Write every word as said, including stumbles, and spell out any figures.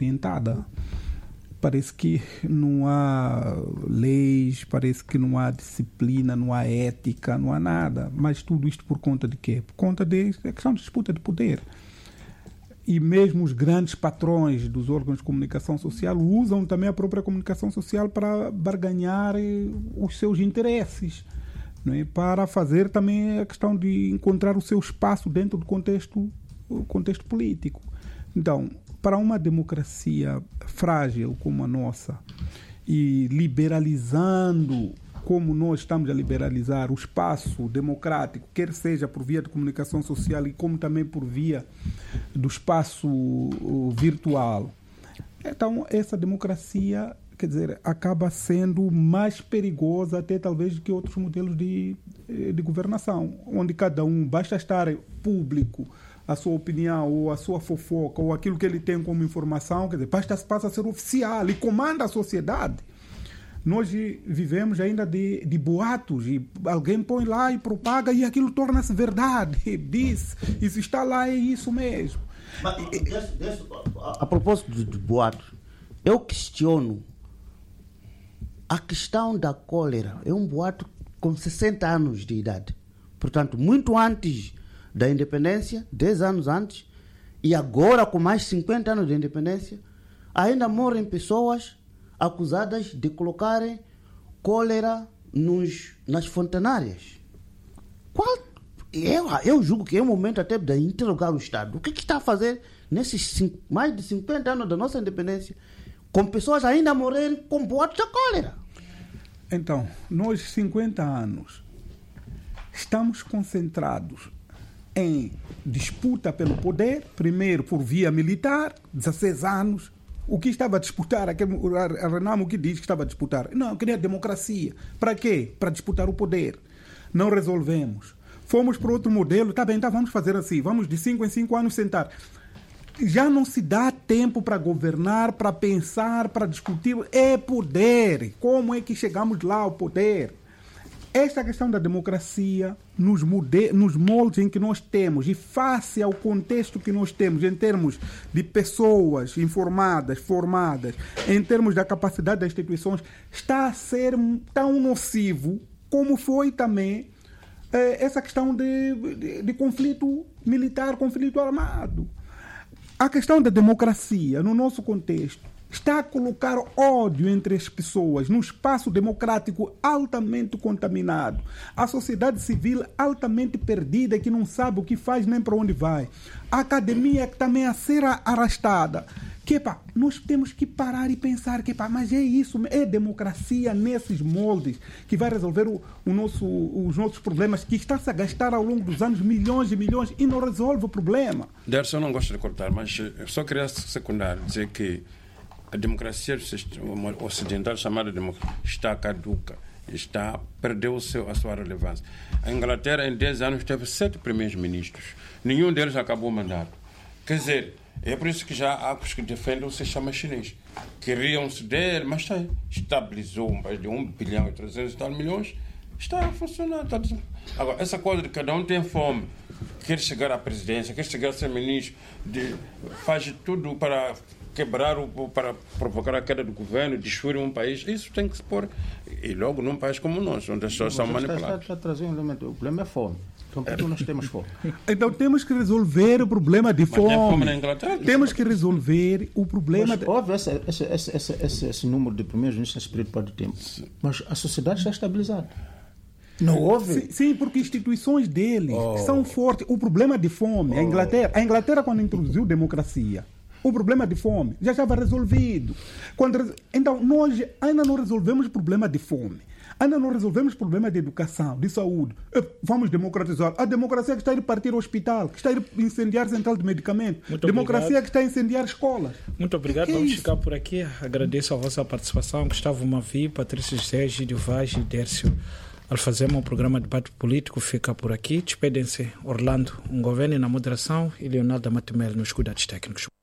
desorientada. Parece que não há leis, parece que não há disciplina, não há ética, não há nada. Mas tudo isto por conta de quê? Por conta da questão de disputa de poder. E mesmo os grandes patrões dos órgãos de comunicação social usam também a própria comunicação social para barganhar os seus interesses, não é? Para fazer também a questão de encontrar o seu espaço dentro do contexto, contexto político. Então, para uma democracia frágil como a nossa e liberalizando como nós estamos a liberalizar o espaço democrático, quer seja por via de comunicação social e como também por via do espaço virtual. Então, essa democracia, quer dizer, acaba sendo mais perigosa até talvez do que outros modelos de, de governação, onde cada um basta estar público a sua opinião ou a sua fofoca ou aquilo que ele tem como informação, quer dizer, basta, passa a ser oficial e comanda a sociedade. Nós vivemos ainda de, de boatos, e alguém põe lá e propaga e aquilo torna-se verdade, diz, isso está lá, é isso mesmo. Mas, desse, desse, a, a propósito de, de boatos, eu questiono a questão da cólera. É um boato com sessenta anos de idade, portanto, muito antes da independência, dez anos antes, e agora com mais cinquenta anos de independência, ainda morrem pessoas acusadas de colocarem cólera nos, nas fontanárias. Qual, eu, eu julgo que é o momento até de interrogar o Estado. O que, que está a fazer nesses cinco, mais de cinquenta anos da nossa independência, com pessoas ainda a morrerem com boatos da cólera? Então, nós, cinquenta anos, estamos concentrados em disputa pelo poder, primeiro por via militar, dezesseis anos. O que estava a disputar, aquele, a Renamo que diz que estava a disputar, não, queria democracia. Para quê? Para disputar o poder. Não resolvemos. Fomos para outro modelo, tá bem, tá, vamos fazer assim, vamos de cinco em cinco anos sentar. Já não se dá tempo para governar, para pensar, para discutir. É poder. Como é que chegamos lá ao poder? Esta questão da democracia, nos, mode- nos moldes em que nós temos e face ao contexto que nós temos em termos de pessoas informadas, formadas, em termos da capacidade das instituições, está a ser tão nocivo como foi também eh, essa questão de, de, de conflito militar, conflito armado. A questão da democracia, no nosso contexto, está a colocar ódio entre as pessoas num espaço democrático altamente contaminado. A sociedade civil altamente perdida, que não sabe o que faz nem para onde vai. A academia que também a ser arrastada. Que, pá, nós temos que parar e pensar que, pá, mas é isso, é democracia nesses moldes que vai resolver o, o nosso, os nossos problemas, que está-se a gastar ao longo dos anos milhões e milhões e não resolve o problema. Derson, eu não gosto de cortar, mas eu só queria secundar, dizer que a democracia ocidental, chamada democracia, está caduca, está, perdeu o seu, a sua relevância. A Inglaterra, em dez anos, teve sete primeiros ministros. Nenhum deles acabou o mandato. Quer dizer, é por isso que já há os que defendem o sistema chinês. Queriam ceder, mas está aí. Estabilizou um país de um bilhão e trezentos e tal milhões. Está a funcionar. Está... Agora, essa coisa de cada um tem fome, quer chegar à presidência, quer chegar a ser ministro, de, faz de tudo para quebrar, o, para provocar a queda do governo, destruir um país. Isso tem que se pôr. E logo num país como o nosso, onde as pessoas são manipuladas. Está a trazer um elemento. O problema é fome. Então, por que nós temos fome? Então, temos que resolver o problema de fome. Mas tem fome na Inglaterra? Temos que resolver o problema... Mas, de... Óbvio, esse, esse, esse, esse, esse, esse número de primeiros ministros nesse período de tempo. Mas a sociedade está estabilizada. Não houve? Sim, sim, porque instituições deles oh. são fortes. O problema de fome, oh. a Inglaterra, a Inglaterra, quando introduziu democracia, o problema de fome já estava resolvido. Quando, então, nós ainda não resolvemos o problema de fome. Ainda não resolvemos o problema de educação, de saúde. Vamos democratizar. A democracia que está a ir partir o hospital, que está a ir incendiar central de medicamentos. Muito democracia obrigado. que está a incendiar escolas. Muito obrigado. Que Vamos é ficar por aqui. Agradeço a vossa participação. Gustavo Mavi, Patrício José, Gídio Vaz e Dércio Alfazema. O programa de debate político fica por aqui. Despedem-se Orlando Ngoveni na moderação e Leonardo Matumel nos cuidados técnicos.